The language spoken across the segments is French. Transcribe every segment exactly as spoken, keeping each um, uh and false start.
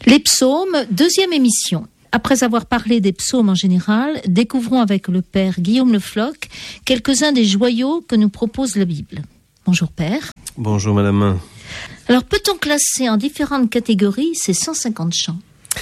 Les psaumes, deuxième émission. Après avoir parlé des psaumes en général, découvrons avec le père Guillaume Le Floch quelques-uns des joyaux que nous propose la Bible. Bonjour père. Bonjour madame. Alors peut-on classer en différentes catégories ces cent cinquante chants ?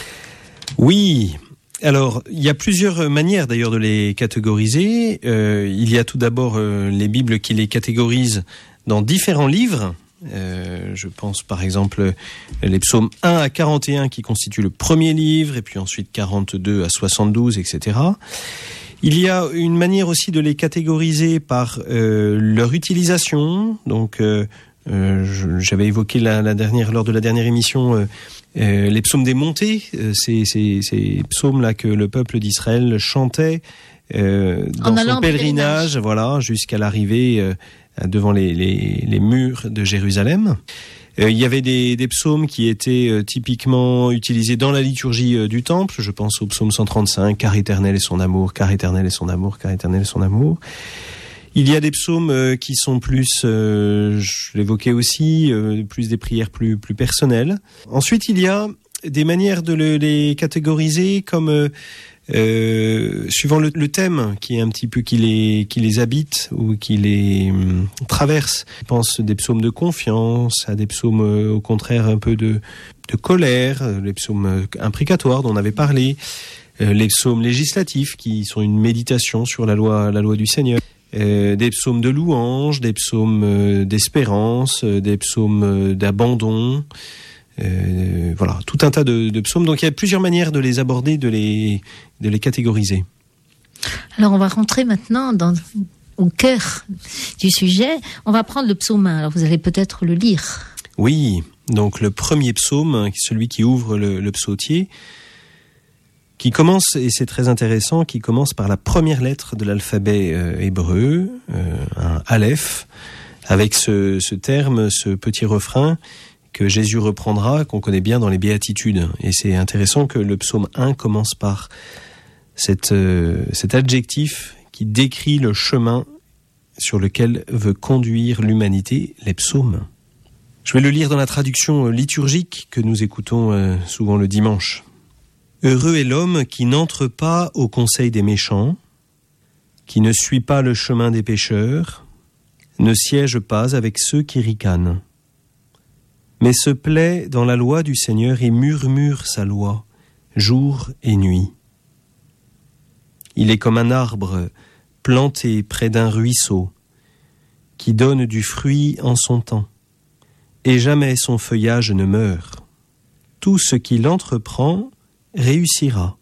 Oui. Alors, il y a plusieurs manières d'ailleurs de les catégoriser. Euh, il y a tout d'abord euh, les Bibles qui les catégorisent dans différents livres. Euh, je pense par exemple les psaumes un à quarante et un qui constituent le premier livre, et puis ensuite quarante-deux à soixante-douze, et cetera. Il y a une manière aussi de les catégoriser par euh, leur utilisation. Donc, euh, euh, j'avais évoqué la, la dernière, lors de la dernière émission euh, euh, les psaumes des montées, euh, ces, ces, ces psaumes-là que le peuple d'Israël chantait euh, dans son pèlerinage, pèlerinage, voilà, jusqu'à l'arrivée euh, devant les, les, les murs de Jérusalem. Euh, il y avait des, des psaumes qui étaient euh, typiquement utilisés dans la liturgie euh, du temple. Je pense au psaume cent trente-cinq, « Car éternel est son amour, car éternel est son amour, car éternel est son amour ». Il y a des psaumes euh, qui sont plus, euh, je l'évoquais aussi, euh, plus des prières plus, plus personnelles. Ensuite, il y a des manières de le, les catégoriser comme... Euh, Euh, suivant le, le thème qui est un petit peu qui les qui les habite ou qui les hum, traverse. Je pense des psaumes de confiance, à des psaumes euh, au contraire un peu de de colère, euh, les psaumes euh, imprécatoires dont on avait parlé, euh, les psaumes législatifs qui sont une méditation sur la loi la loi du Seigneur, euh, des psaumes de louange, des psaumes euh, d'espérance, euh, des psaumes euh, d'abandon. Euh, voilà, tout un tas de, de psaumes. Donc il y a plusieurs manières de les aborder, de les, de les catégoriser. Alors on va rentrer maintenant dans, au cœur du sujet. On va prendre le psaume un. Alors vous allez peut-être le lire. Oui, donc le premier psaume, celui qui ouvre le, le psautier, qui commence, et c'est très intéressant, qui commence par la première lettre de l'alphabet euh, hébreu, euh, un aleph, avec ce, ce terme, ce petit refrain que Jésus reprendra, qu'on connaît bien dans les béatitudes. Et c'est intéressant que le psaume un commence par cette, euh, cet adjectif qui décrit le chemin sur lequel veut conduire l'humanité, les psaumes. Je vais le lire dans la traduction liturgique que nous écoutons euh, souvent le dimanche. « Heureux est l'homme qui n'entre pas au conseil des méchants, qui ne suit pas le chemin des pécheurs, ne siège pas avec ceux qui ricanent, mais se plaît dans la loi du Seigneur et murmure sa loi, jour et nuit. Il est comme un arbre planté près d'un ruisseau, qui donne du fruit en son temps, et jamais son feuillage ne meurt. Tout ce qu'il entreprend réussira.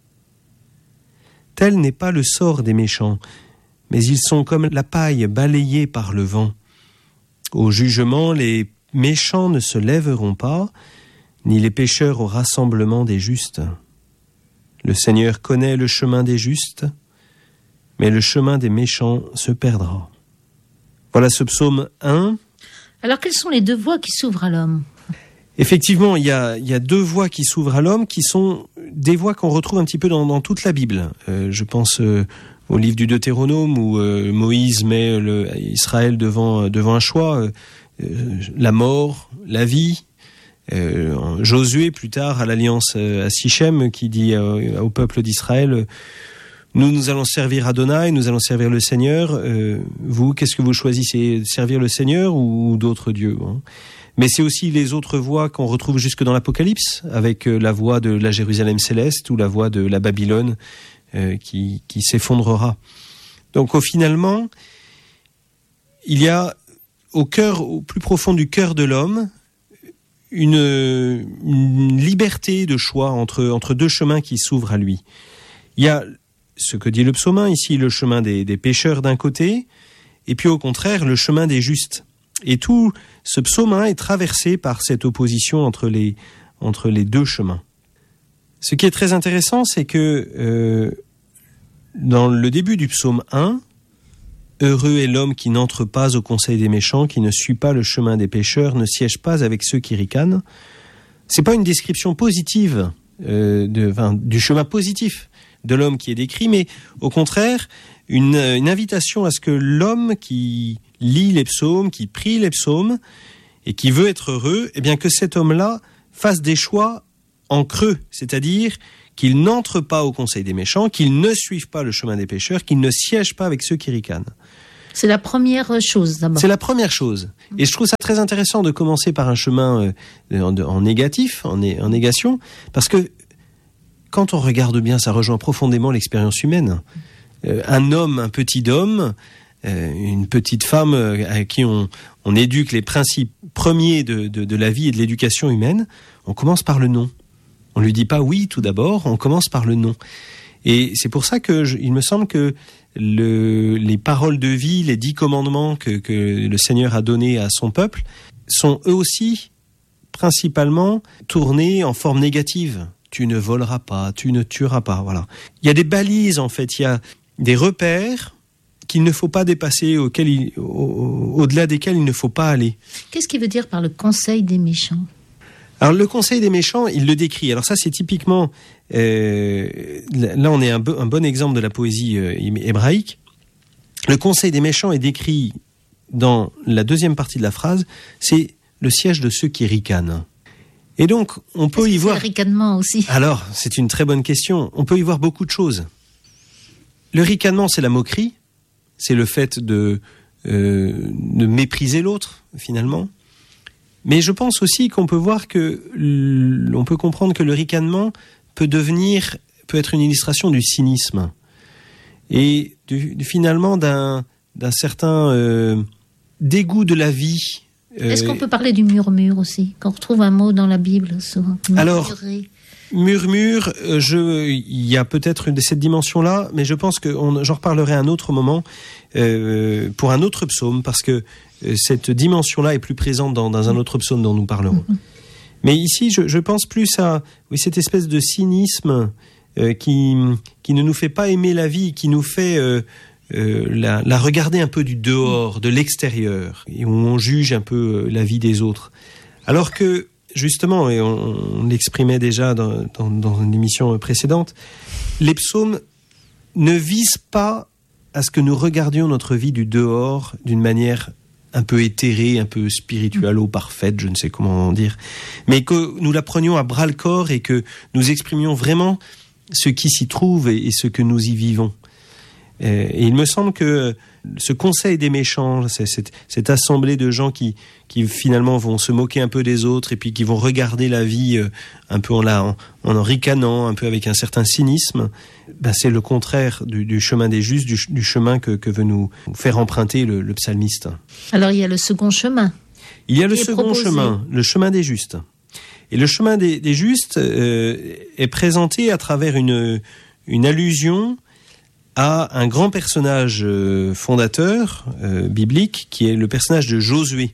Tel n'est pas le sort des méchants, mais ils sont comme la paille balayée par le vent. Au jugement, les méchants ne se lèveront pas, ni les pécheurs au rassemblement des justes. Le Seigneur connaît le chemin des justes, mais le chemin des méchants se perdra. Voilà ce psaume un. Alors quelles sont les deux voies qui s'ouvrent à l'homme ? Effectivement, il y a, il y a deux voies qui s'ouvrent à l'homme, qui sont des voies qu'on retrouve un petit peu dans, dans toute la Bible. Euh, je pense euh, au livre du Deutéronome, où euh, Moïse met le, Israël devant, devant un choix, euh, Euh, la mort, la vie. Euh, Josué, plus tard, à l'alliance euh, à Sichem, qui dit euh, au peuple d'Israël, euh, nous, nous allons servir Adonai, nous allons servir le Seigneur. Euh, vous, qu'est-ce que vous choisissez ? Servir le Seigneur ou, ou d'autres dieux, hein ? Mais c'est aussi les autres voies qu'on retrouve jusque dans l'Apocalypse, avec euh, la voie de la Jérusalem céleste ou la voie de la Babylone euh, qui, qui s'effondrera. Donc, au finalement, il y a au cœur, au plus profond du cœur de l'homme, une, une liberté de choix entre, entre deux chemins qui s'ouvrent à lui. Il y a ce que dit le psaume un, ici, le chemin des, des pécheurs d'un côté, et puis au contraire, le chemin des justes. Et tout ce psaume un est traversé par cette opposition entre les, entre les deux chemins. Ce qui est très intéressant, c'est que euh, dans le début du psaume un, heureux est l'homme qui n'entre pas au conseil des méchants, qui ne suit pas le chemin des pécheurs, ne siège pas avec ceux qui ricanent. C'est pas une description positive euh, de, enfin, du chemin positif de l'homme qui est décrit, mais au contraire, une, une invitation à ce que l'homme qui lit les psaumes, qui prie les psaumes et qui veut être heureux, eh bien que cet homme-là fasse des choix en creux, c'est-à-dire qu'ils n'entrent pas au conseil des méchants, qu'ils ne suivent pas le chemin des pécheurs, qu'ils ne siègent pas avec ceux qui ricanent. C'est la première chose d'abord. C'est la première chose. Et je trouve ça très intéressant de commencer par un chemin euh, en, en négatif, en, né, en négation, parce que quand on regarde bien, ça rejoint profondément l'expérience humaine. Euh, un homme, un petit homme, euh, une petite femme euh, à qui on, on éduque les principes premiers de, de, de la vie et de l'éducation humaine, on commence par le non. On lui dit pas oui tout d'abord, on commence par le non. Et c'est pour ça que je, il me semble que le, les paroles de vie, les dix commandements que, que le Seigneur a donnés à son peuple, sont eux aussi principalement tournés en forme négative. Tu ne voleras pas, tu ne tueras pas, voilà. Il y a des balises en fait, il y a des repères qu'il ne faut pas dépasser, auxquels il, au, au-delà desquels il ne faut pas aller. Qu'est-ce qu'il veut dire par le conseil des méchants ? Alors le conseil des méchants, il le décrit. Alors ça, c'est typiquement, euh, là on est un, be- un bon exemple de la poésie euh, hébraïque. Le conseil des méchants est décrit dans la deuxième partie de la phrase, c'est le siège de ceux qui ricanent. Et donc, on peut Est-ce y que voir... c'est le ricanement aussi ? Alors, c'est une très bonne question. On peut y voir beaucoup de choses. Le ricanement, c'est la moquerie. C'est le fait de, euh, de mépriser l'autre, finalement. Mais je pense aussi qu'on peut voir que, on peut comprendre que le ricanement peut devenir, peut être une illustration du cynisme. Et du, du, finalement d'un, d'un certain euh, dégoût de la vie. Euh, Est-ce qu'on peut parler du murmure aussi, qu'on retrouve un mot dans la Bible souvent ? Alors, murmure, je, il y a peut-être une, cette dimension-là, mais je pense que on, j'en reparlerai à un autre moment, euh, pour un autre psaume, parce que euh, cette dimension-là est plus présente dans, dans un autre psaume dont nous parlerons. Mm-hmm. Mais ici, je, je pense plus à oui, cette espèce de cynisme euh, qui, qui ne nous fait pas aimer la vie, qui nous fait euh, euh, la, la regarder un peu du dehors, de l'extérieur, et où on juge un peu la vie des autres. Alors que, justement, et on, on l'exprimait déjà dans, dans, dans une émission précédente, les psaumes ne visent pas à ce que nous regardions notre vie du dehors d'une manière un peu éthérée, un peu spiritualo-parfaite, je ne sais comment dire, mais que nous la prenions à bras-le-corps et que nous exprimions vraiment ce qui s'y trouve et, et ce que nous y vivons. Et, et il me semble que ce conseil des méchants, c'est cette, cette assemblée de gens qui, qui finalement vont se moquer un peu des autres et puis qui vont regarder la vie un peu en, la, en, en en ricanant, un peu avec un certain cynisme, ben c'est le contraire du, du chemin des justes, du, du chemin que, que veut nous faire emprunter le, le psalmiste. Alors il y a le second chemin. Il y a le second proposé. chemin, le chemin des justes. Et le chemin des, des justes euh, est présenté à travers une, une allusion à un grand personnage euh, fondateur euh, biblique qui est le personnage de Josué.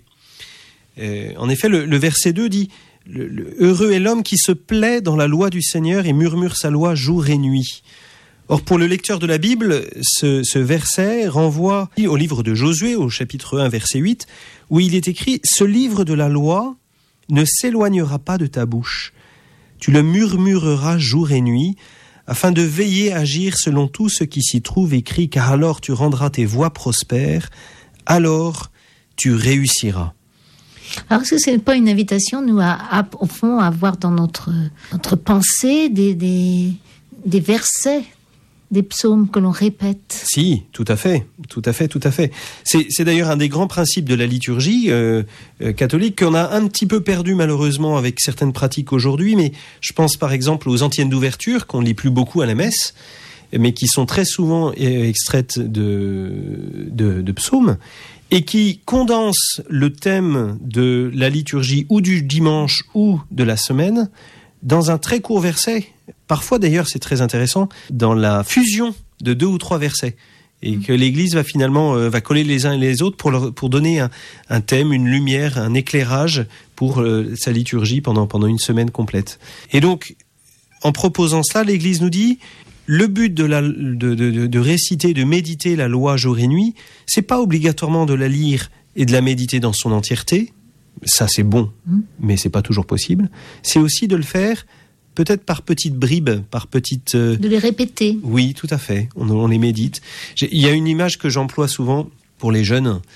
Euh, en effet, le, le verset deux dit le, le, « Heureux est l'homme qui se plaît dans la loi du Seigneur et murmure sa loi jour et nuit ». Or, pour le lecteur de la Bible, ce, ce verset renvoie au livre de Josué, au chapitre un, verset huit, où il est écrit « Ce livre de la loi ne s'éloignera pas de ta bouche. Tu le murmureras jour et nuit, afin de veiller à agir selon tout ce qui s'y trouve écrit, car alors tu rendras tes voies prospères, alors tu réussiras. » Alors, est-ce que ce n'est pas une invitation, nous, à, à, au fond, à avoir dans notre, notre pensée des, des, des versets, des psaumes que l'on répète? Si, tout à fait, tout à fait, tout à fait. C'est, c'est d'ailleurs un des grands principes de la liturgie euh, euh, catholique qu'on a un petit peu perdu malheureusement avec certaines pratiques aujourd'hui, mais je pense par exemple aux antiennes d'ouverture qu'on lit plus beaucoup à la messe, mais qui sont très souvent extraites de, de, de psaumes, et qui condensent le thème de la liturgie ou du dimanche ou de la semaine dans un très court verset. Parfois d'ailleurs, c'est très intéressant, dans la fusion de deux ou trois versets, et que l'Église va finalement euh, va coller les uns et les autres pour, leur, pour donner un, un thème, une lumière, un éclairage pour euh, sa liturgie pendant, pendant une semaine complète. Et donc, en proposant cela, l'Église nous dit... Le but de, la, de, de, de réciter, de méditer la loi jour et nuit, c'est pas obligatoirement de la lire et de la méditer dans son entièreté. Ça, c'est bon, mmh. mais c'est pas toujours possible. C'est aussi de le faire peut-être par petites bribes, par petites... Euh... De les répéter. Oui, tout à fait. On, on les médite. J'ai, il y a une image que j'emploie souvent pour les jeunes.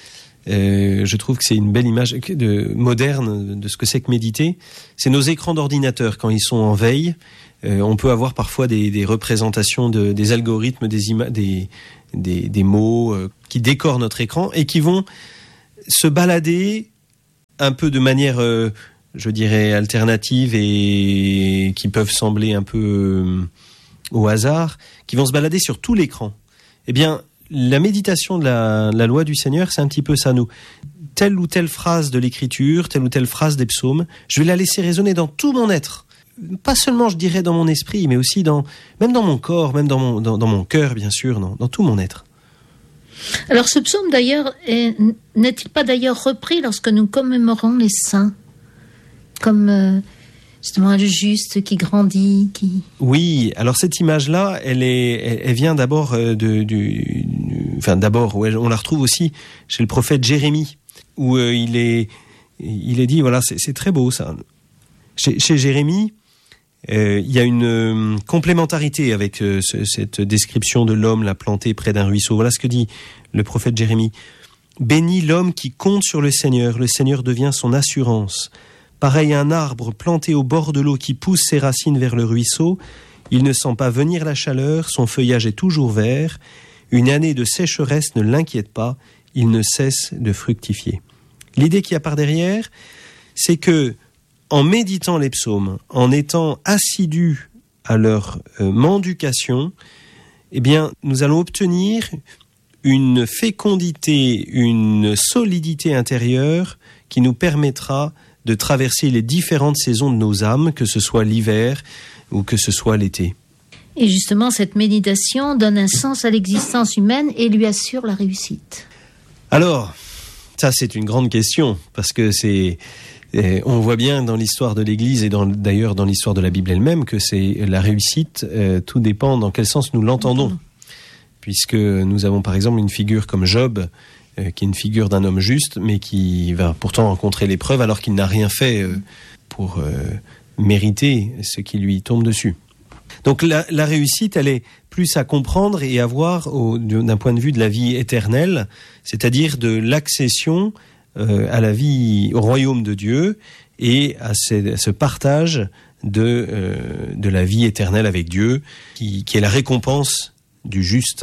Euh, je trouve que c'est une belle image de, moderne de ce que c'est que méditer. C'est nos écrans d'ordinateur quand ils sont en veille. Euh, on peut avoir parfois des, des représentations, de, des algorithmes, des, ima- des, des, des mots euh, qui décorent notre écran et qui vont se balader un peu de manière, euh, je dirais, alternative et qui peuvent sembler un peu euh, au hasard, qui vont se balader sur tout l'écran. Eh bien, la méditation de la, la loi du Seigneur, c'est un petit peu ça, nous. Telle ou telle phrase de l'Écriture, telle ou telle phrase des psaumes, je vais la laisser résonner dans tout mon être. Pas seulement, je dirais, dans mon esprit, mais aussi dans, même dans mon corps, même dans mon, dans, dans mon cœur, bien sûr, dans, dans tout mon être. Alors ce psaume d'ailleurs, est, n'est-il pas d'ailleurs repris lorsque nous commémorons les saints, comme euh, justement le juste qui grandit, qui... Oui, alors cette image-là, elle est, elle, elle vient d'abord de, du, du, enfin d'abord, ouais, on la retrouve aussi chez le prophète Jérémie, où euh, il est, il est dit, voilà, c'est, c'est très beau ça. Chez, chez Jérémie, euh, il y a une euh, complémentarité avec euh, ce, cette description de l'homme là planté près d'un ruisseau. Voilà ce que dit le prophète Jérémie. Bénis l'homme qui compte sur le Seigneur, le Seigneur devient son assurance. Pareil à un arbre planté au bord de l'eau qui pousse ses racines vers le ruisseau, il ne sent pas venir la chaleur, son feuillage est toujours vert, une année de sécheresse ne l'inquiète pas, il ne cesse de fructifier. L'idée qu'il y a par derrière, c'est que, en méditant les psaumes, en étant assidus à leur euh, mendication, eh bien, nous allons obtenir une fécondité, une solidité intérieure qui nous permettra de traverser les différentes saisons de nos âmes, que ce soit l'hiver ou que ce soit l'été. Et justement, cette méditation donne un sens à l'existence humaine et lui assure la réussite. Alors, ça c'est une grande question, parce que c'est, eh, on voit bien dans l'histoire de l'Église et dans, d'ailleurs dans l'histoire de la Bible elle-même que c'est la réussite, euh, tout dépend dans quel sens nous l'entendons. Mmh. Puisque nous avons par exemple une figure comme Job, euh, qui est une figure d'un homme juste, mais qui va pourtant rencontrer l'épreuve alors qu'il n'a rien fait euh, pour euh, mériter ce qui lui tombe dessus. Donc la, la réussite, elle est plus à comprendre et à voir au, d'un point de vue de la vie éternelle, c'est-à-dire de l'accession euh, à la vie, au royaume de Dieu et à ce, à ce partage de, euh, de la vie éternelle avec Dieu, qui, qui est la récompense du juste.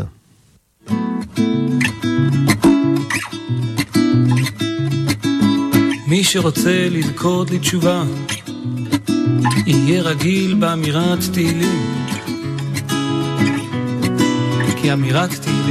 מי שרוצה לזכות לתשובה יהיה רגיל באמירת תהילים כי אמירת תהילים